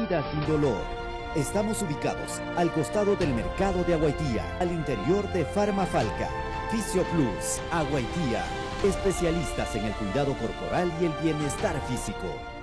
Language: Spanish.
vida sin dolor. Estamos ubicados al costado del mercado de Aguaitía, al interior de Farmafalca. Fisio Plus, Aguaitía, especialistas en el cuidado corporal y el bienestar físico.